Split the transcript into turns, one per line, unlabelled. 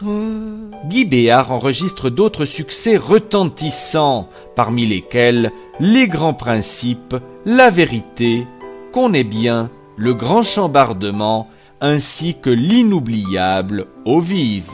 Guy Béart enregistre d'autres succès retentissants, parmi lesquels Les Grands Principes, La Vérité, Qu'on est bien, Le Grand Chambardement, ainsi que l'inoubliable Eaux vives.